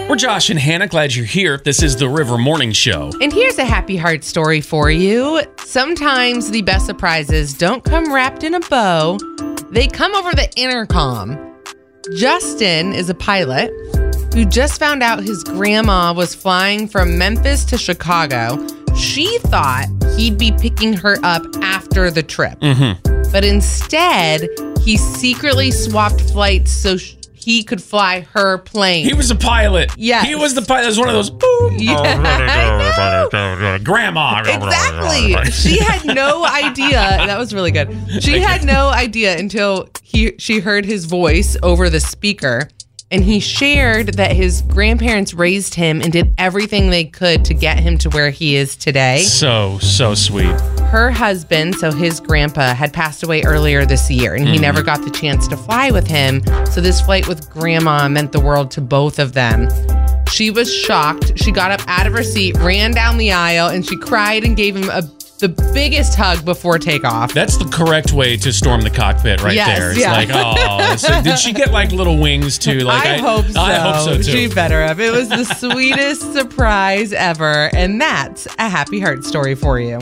We're Josh and Hannah. Glad you're here. This is the River Morning Show. And here's a happy heart story for you. Sometimes the best surprises don't come wrapped in a bow. They come over the intercom. Justin is a pilot who just found out his grandma was flying from Memphis to Chicago. She thought he'd be picking her up after the trip. But instead, he secretly swapped flights so he could fly her plane. He was a pilot. Yes. He was the pilot. It was one of those, boom. Yeah, Grandma. exactly. She had no idea. That was really good. She had no idea until she heard his voice over the speaker. And he shared that his grandparents raised him and did everything they could to get him to where he is today. So sweet. Her husband, so his grandpa, had passed away earlier this year, and he never got the chance to fly with him. So this flight with grandma meant the world to both of them. She was shocked. She got up out of her seat, ran down the aisle, and she cried and gave him the biggest hug before takeoff. That's the correct way to storm the cockpit right there. It's like, oh. So did she get like little wings too? Like I hope so. I hope so too. She better have. It was the sweetest surprise ever. And that's a happy heart story for you.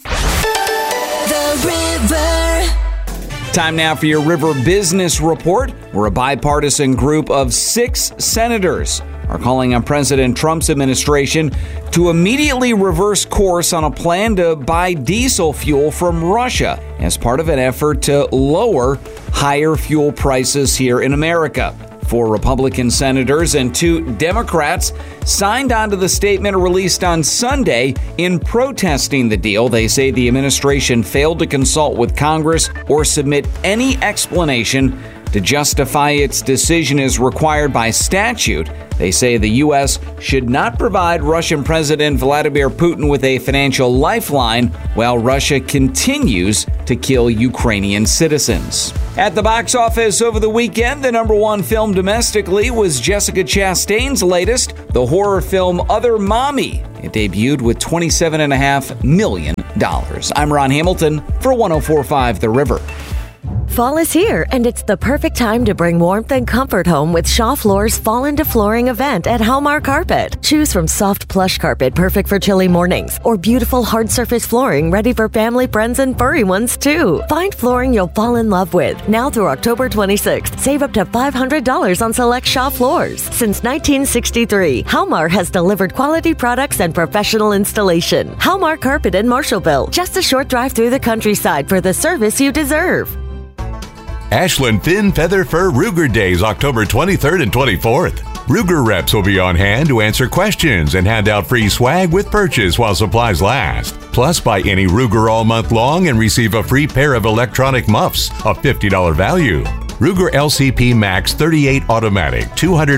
The River. Time now for your River Business Report, where a bipartisan group of 6 senators are calling on President Trump's administration to immediately reverse course on a plan to buy diesel fuel from Russia as part of an effort to lower higher fuel prices here in America. 4 Republican senators and 2 Democrats signed onto the statement released on Sunday in protesting the deal. They say the administration failed to consult with Congress or submit any explanation to justify its decision as required by statute. They say the U.S. should not provide Russian President Vladimir Putin with a financial lifeline while Russia continues to kill Ukrainian citizens. At the box office over the weekend, the #1 film domestically was Jessica Chastain's latest, the horror film Other Mommy. It debuted with $27.5 million. I'm Ron Hamilton for 104.5 The River. Fall is here, and it's the perfect time to bring warmth and comfort home with Shaw Floor's Fall into Flooring event at Halmar Carpet. Choose from soft plush carpet perfect for chilly mornings, or beautiful hard surface flooring ready for family, friends, and furry ones too. Find flooring you'll fall in love with. Now through October 26th, save up to $500 on select Shaw Floors. Since 1963, Halmar has delivered quality products and professional installation. Halmar Carpet in Marshallville, just a short drive through the countryside for the service you deserve. Ashland Fin Feather Fur Ruger Days, October 23rd and 24th. Ruger reps will be on hand to answer questions and hand out free swag with purchase while supplies last. Plus, buy any Ruger all month long and receive a free pair of electronic muffs of $50 value. Ruger LCP Max 38 Automatic,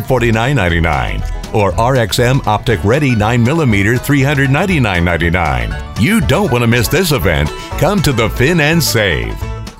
$249.99. Or RXM Optic Ready 9mm, $399.99. You don't want to miss this event. Come to the Fin and save.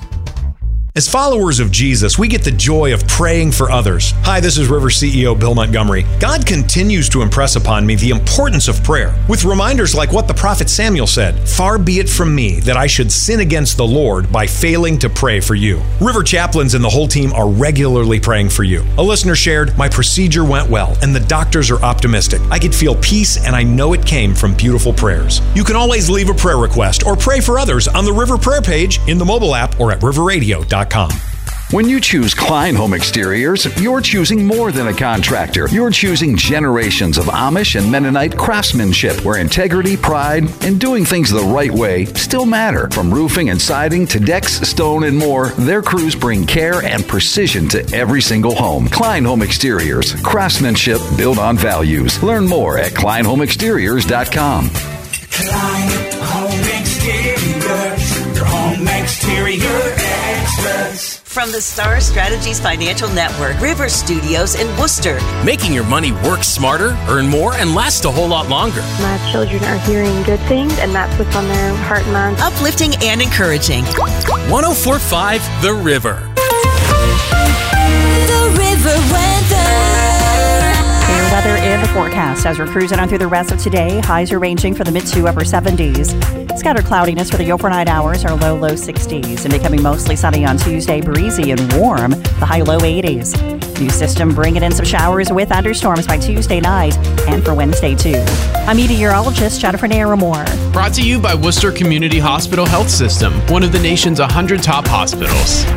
As followers of Jesus, we get the joy of praying for others. Hi, this is River CEO Bill Montgomery. God continues to impress upon me the importance of prayer, with reminders like what the prophet Samuel said, "Far be it from me that I should sin against the Lord by failing to pray for you." River chaplains and the whole team are regularly praying for you. A listener shared, "My procedure went well, and the doctors are optimistic. I could feel peace, and I know it came from beautiful prayers." You can always leave a prayer request or pray for others on the River Prayer page, in the mobile app, or at riverradio.com. When you choose Klein Home Exteriors, you're choosing more than a contractor. You're choosing generations of Amish and Mennonite craftsmanship, where integrity, pride, and doing things the right way still matter. From roofing and siding to decks, stone, and more, their crews bring care and precision to every single home. Klein Home Exteriors, craftsmanship built on values. Learn more at kleinhomeexteriors.com. Klein Home Exteriors, your home exterior extras. From the Star Strategies Financial Network, River Studios in Worcester. Making your money work smarter, earn more, and last a whole lot longer. My children are hearing good things, and that's what's on their heart and mind. Uplifting and encouraging. 104.5 The River. The River weather. Fair weather and forecast as we're cruising on through the rest of today. Highs are ranging from the mid to upper 70s. Scattered cloudiness for the overnight hours, our low 60s. And becoming mostly sunny on Tuesday, breezy and warm, the high low 80s. New system bringing in some showers with thunderstorms by Tuesday night and for Wednesday too. I'm meteorologist Jennifer Naramore. Brought to you by Worcester Community Hospital Health System, one of the nation's 100 top hospitals.